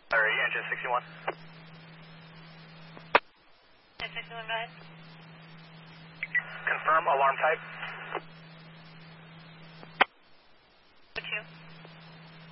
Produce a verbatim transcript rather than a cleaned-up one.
Alright, engine sixty-one. Engine sixty-one, go ahead. Confirm alarm type.